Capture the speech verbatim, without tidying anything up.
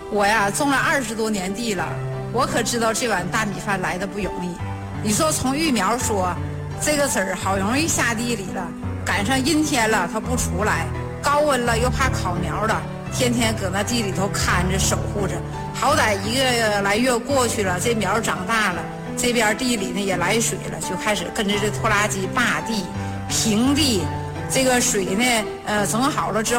我呀种了二十多年地了，我可知道这碗大米饭来的不容易。你说从育苗说，这个籽儿好容易下地里了，赶上阴天了它不出来，高温了又怕烤苗了，天天搁那地里头看着守护着。好歹一个来月过去了，这苗长大了，这边地里呢也来水了，就开始跟着这拖拉机扒地、平地。这个水呢，呃，整好了之后。